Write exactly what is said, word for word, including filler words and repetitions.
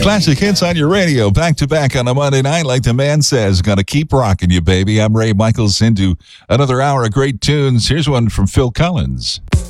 Classic hits on your radio, back to back on a Monday night, like the man says. Gonna keep rocking you, baby. I'm Ray Michaels into another hour of great tunes. Here's one from Phil Collins.